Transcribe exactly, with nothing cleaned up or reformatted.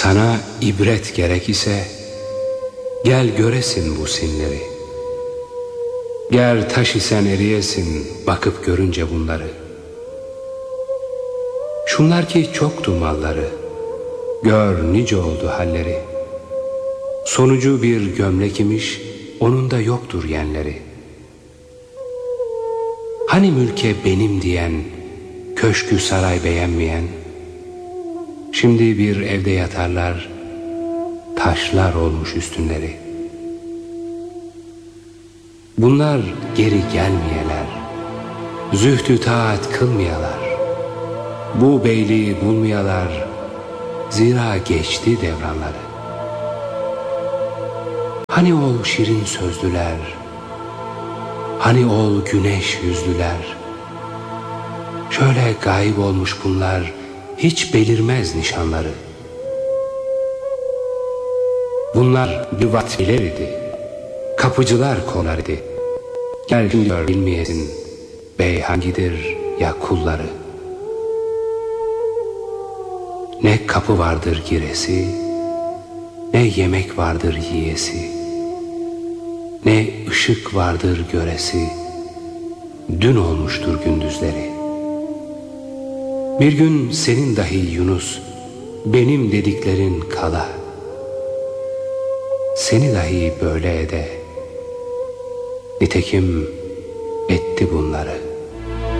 Sana ibret gerek ise gel göresin bu sinleri. Gel taş isen eriyesin bakıp görünce bunları. Şunlar ki çoktu malları, gör nice oldu halleri. Sonucu bir gömlek imiş, onun da yoktur yenleri. Hani mülke benim diyen, köşkü saray beğenmeyen, şimdi bir evde yatarlar, taşlar olmuş üstünleri. Bunlar geri gelmeyeler, zühdü taat kılmayalar, bu beyliği bulmayalar, zira geçti devranları. Hani ol şirin sözlüler, hani ol güneş yüzlüler, şöyle gayb olmuş bunlar, hiç belirmez nişanları. Bunlar bir vatfiler idi, kapıcılar konar idi. Gel gör bilmeyesin, bey hangidir ya kulları. Ne kapı vardır giresi, ne yemek vardır yiyesi, ne ışık vardır göresi, dün olmuştur gündüzleri. Bir gün senin dahi Yunus, benim dediklerin kala, seni dahi böyle ede, nitekim etti bunları.